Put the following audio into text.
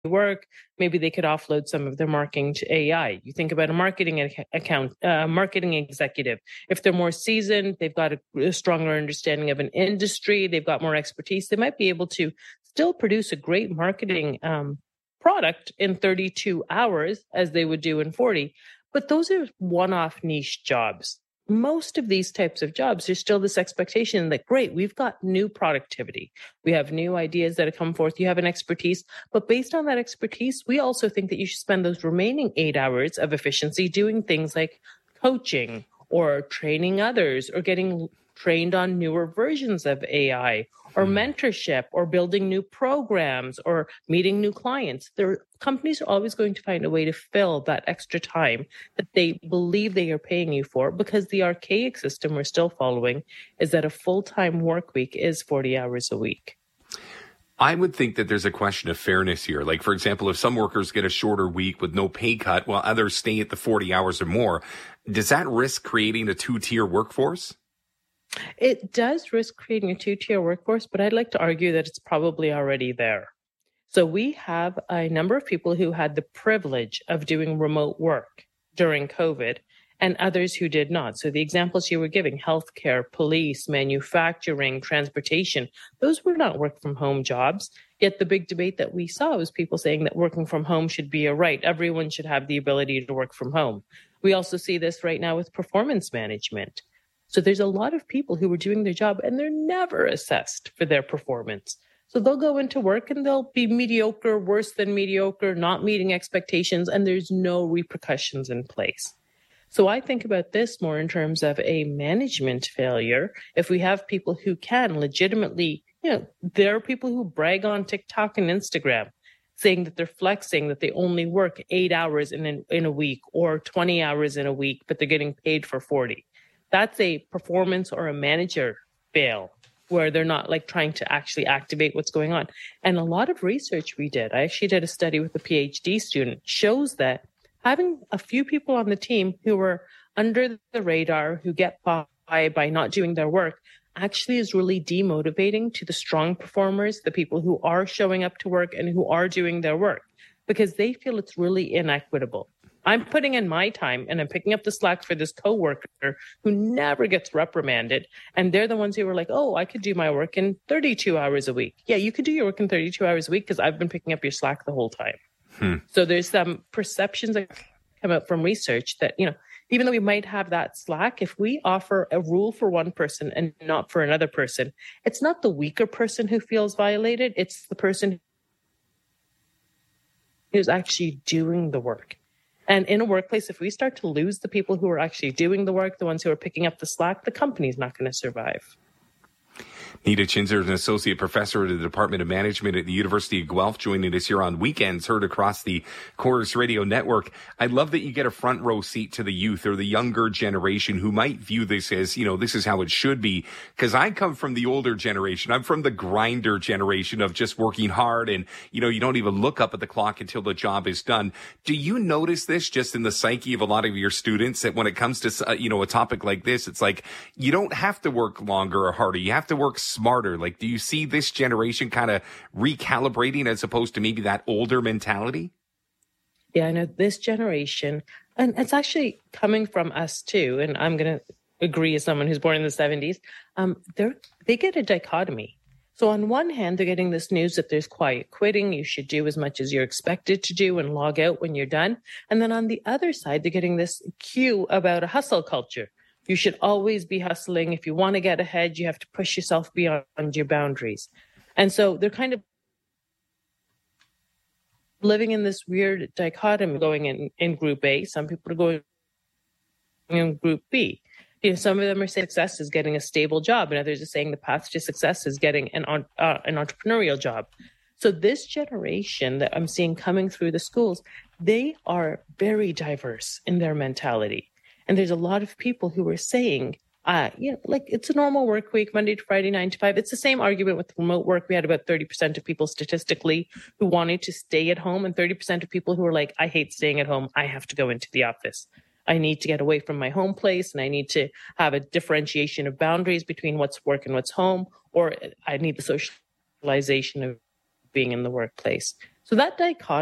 work. Maybe they could offload some of their marketing to AI. You think about a marketing executive. If they're more seasoned, they've got a stronger understanding of an industry, they've got more expertise, they might be able to still produce a great marketing product in 32 hours as they would do in 40. But those are one-off niche jobs. Most of these types of jobs, there's still this expectation that, great, we've got new productivity. We have new ideas that have come forth. You have an expertise. But based on that expertise, we also think that you should spend those remaining 8 hours of efficiency doing things like coaching or training others or getting trained on newer versions of AI or mentorship or building new programs or meeting new clients. Companies are always going to find a way to fill that extra time that they believe they are paying you for, because the archaic system we're still following is that a full-time work week is 40 hours a week. I would think that there's a question of fairness here. Like, for example, if some workers get a shorter week with no pay cut while others stay at the 40 hours or more, does that risk creating a two-tier workforce? It does risk creating a two-tier workforce, but I'd like to argue that it's probably already there. So we have a number of people who had the privilege of doing remote work during COVID and others who did not. So the examples you were giving, healthcare, police, manufacturing, transportation, those were not work from home jobs. Yet the big debate that we saw was people saying that working from home should be a right. Everyone should have the ability to work from home. We also see this right now with performance management. So there's a lot of people who are doing their job and they're never assessed for their performance. So they'll go into work and they'll be mediocre, worse than mediocre, not meeting expectations, and there's no repercussions in place. So I think about this more in terms of a management failure. If we have people who can legitimately, there are people who brag on TikTok and Instagram saying that they're flexing, that they only work 8 hours in a week or 20 hours in a week, but they're getting paid for 40. That's a performance or a manager fail where they're not like trying to actually activate what's going on. And a lot of research we did, I actually did a study with a PhD student, shows that having a few people on the team who are under the radar, who get by not doing their work, actually is really demotivating to the strong performers, the people who are showing up to work and who are doing their work, because they feel it's really inequitable. I'm putting in my time and I'm picking up the slack for this coworker who never gets reprimanded. And they're the ones who are like, oh, I could do my work in 32 hours a week. Yeah, you could do your work in 32 hours a week because I've been picking up your slack the whole time. So there's some perceptions that come out from research that, even though we might have that slack, if we offer a rule for one person and not for another person, it's not the weaker person who feels violated. It's the person who's actually doing the work. And in a workplace, if we start to lose the people who are actually doing the work, the ones who are picking up the slack, the company's not going to survive. Nita Chinzer is an associate professor at the Department of Management at the University of Guelph, joining us here on Weekends, heard across the Corus Radio Network. I love that you get a front row seat to the youth or the younger generation who might view this as, this is how it should be. Because I come from the older generation. I'm from the grinder generation of just working hard and, you don't even look up at the clock until the job is done. Do you notice this just in the psyche of a lot of your students that when it comes to, a topic like this, it's like you don't have to work longer or harder. You have to work smarter. Like, do you see this generation kind of recalibrating as opposed to maybe that older mentality? Yeah, I know this generation, and it's actually coming from us too. And I'm going to agree as someone who's born in the 70s. They get a dichotomy. So on one hand, they're getting this news that there's quiet quitting. You should do as much as you're expected to do and log out when you're done. And then on the other side, they're getting this cue about a hustle culture. You should always be hustling. If you want to get ahead, you have to push yourself beyond your boundaries. And so they're kind of living in this weird dichotomy, going in group A. Some people are going in group B. Some of them are saying success is getting a stable job, and others are saying the path to success is getting an entrepreneurial job. So this generation that I'm seeing coming through the schools, they are very diverse in their mentality. And there's a lot of people who are saying, it's a normal work week, Monday to Friday, 9 to 5. It's the same argument with remote work. We had about 30% of people statistically who wanted to stay at home and 30% of people who were like, I hate staying at home. I have to go into the office. I need to get away from my home place and I need to have a differentiation of boundaries between what's work and what's home, or I need the socialization of being in the workplace. So that dichotomy